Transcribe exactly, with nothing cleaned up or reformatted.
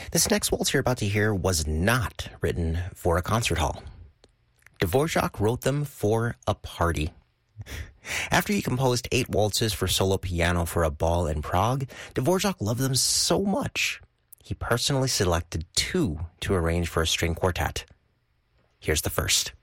This next waltz you're about to hear was not written for a concert hall. Dvorak wrote them for a party. After he composed eight waltzes for solo piano for a ball in Prague, Dvorak loved them so much, he personally selected two to arrange for a string quartet. Here's the first.